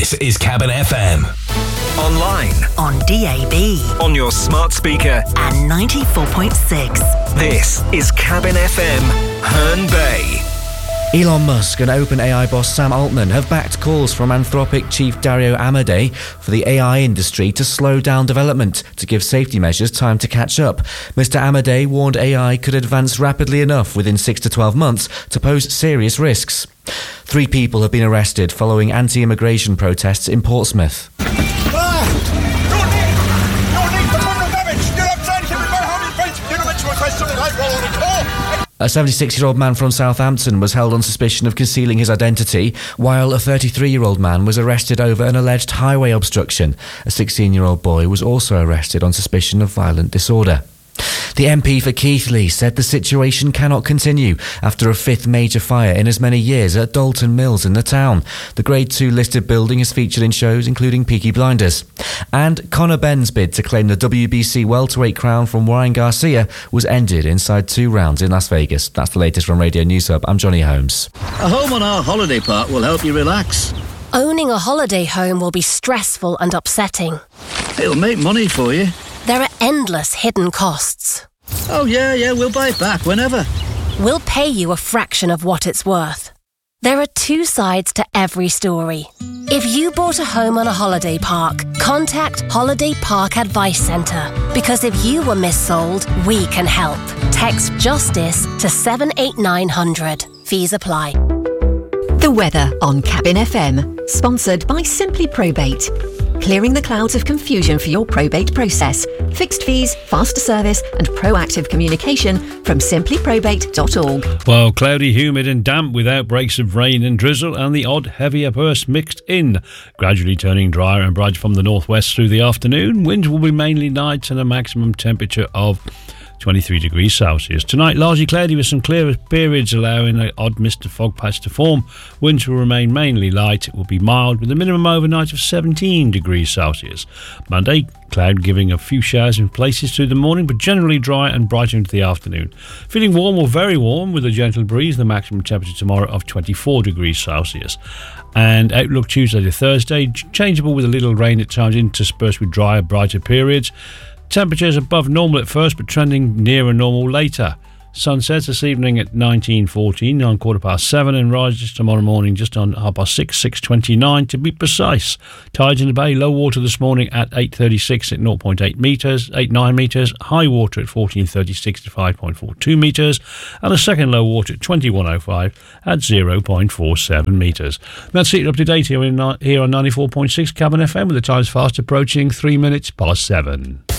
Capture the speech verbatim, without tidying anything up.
This is Cabin F M. Online. On D A B. On your smart speaker. And ninety-four point six. This is Cabin F M, Herne Bay. Elon Musk and OpenAI boss Sam Altman have backed calls from Anthropic chief Dario Amodei for the A I industry to slow down development to give safety measures time to catch up. Mister Amodei warned A I could advance rapidly enough within six to twelve months to pose serious risks. Three people have been arrested following anti-immigration protests in Portsmouth. A seventy-six-year-old man from Southampton was held on suspicion of concealing his identity, while a thirty-three-year-old man was arrested over an alleged highway obstruction. A sixteen-year-old boy was also arrested on suspicion of violent disorder. The M P for Keighley said the situation cannot continue after a fifth major fire in as many years at Dalton Mills in the town. The Grade two listed building is featured in shows including Peaky Blinders. And Conor Benn's bid to claim the W B C welterweight crown from Ryan Garcia was ended inside two rounds in Las Vegas. That's the latest from Radio News Hub. I'm Johnny Holmes. A home on our holiday park will help you relax. Owning a holiday home will be stressful and upsetting. It'll make money for you. There are endless hidden costs. Oh yeah, yeah, we'll buy it back whenever. We'll pay you a fraction of what it's worth. There are two sides to every story. If you bought a home on a holiday park, contact Holiday Park Advice Centre. Because if you were missold, we can help. Text JUSTICE to seven eight nine hundred. Fees apply. The weather on Cabin F M, sponsored by Simply Probate. Clearing the clouds of confusion for your probate process. Fixed fees, faster service and proactive communication from simply probate dot org. Well, cloudy, humid and damp with outbreaks of rain and drizzle and the odd heavier burst mixed in. Gradually turning drier and bright from the northwest through the afternoon. Winds will be mainly light and a maximum temperature of twenty-three degrees Celsius. Tonight, largely cloudy with some clearer periods allowing an odd mist of fog patch to form. Winds will remain mainly light. It will be mild with a minimum overnight of seventeen degrees Celsius. Monday, cloud giving a few showers in places through the morning, but generally dry and brighter into the afternoon. Feeling warm or very warm with a gentle breeze. The maximum temperature tomorrow of twenty-four degrees Celsius. And outlook Tuesday to Thursday, changeable with a little rain at times interspersed with drier, brighter periods. Temperatures above normal at first, but trending nearer normal later. Sunsets this evening at nineteen fourteen, on quarter past seven, and rises tomorrow morning just on half past six, six twenty-nine to be precise. Tides in the bay, low water this morning at eight thirty-six at zero point eight metres, eight nine metres, high water at fourteen thirty-six to five point four two metres, and a second low water at twenty-one oh five at zero point four seven metres. That's it, up to date here, in, here on ninety-four point six Cabin F M, with the times fast approaching three minutes past seven.